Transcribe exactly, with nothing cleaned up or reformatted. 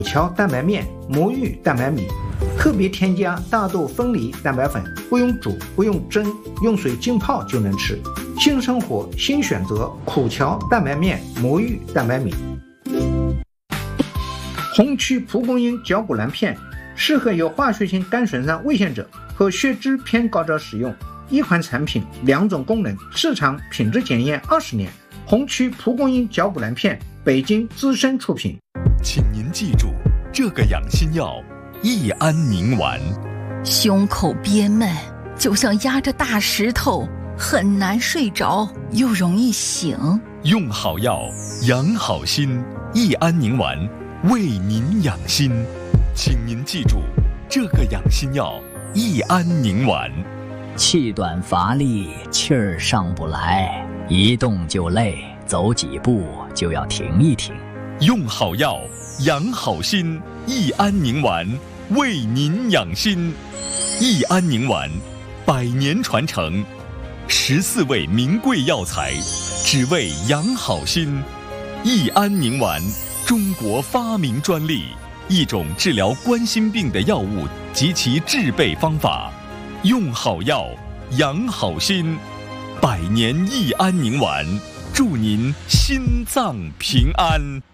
桥蛋白面、魔芋蛋白米，特别添加大豆分离蛋白粉，不用煮，不用蒸，用水浸泡就能吃。新生活新选择，苦荞蛋白面、魔芋蛋白米。红曲蒲公英绞股蓝片适合有化学性肝损伤危险者和血脂偏高者使用。一款产品，两种功能，市场品质检验二十年。红曲蒲公英绞股蓝片，北京资深出品。 请您记住，这个养心药益安宁丸。 胸口憋闷，就像压着大石头，很难睡着，又容易醒。 用好药，养好心，益安宁丸为您养心。请您记住，这个养心药益安宁丸。 气短乏力，气儿上不来，一动就累，走几步就要停一停。 用好药，养好心，益安宁丸为您养心。益安宁丸，百年传承，十四味名贵药材，只为养好心。益安宁丸，中国发明专利，一种治疗冠心病的药物及其制备方法。用好药，养好心，百年益安宁丸，祝您心脏平安。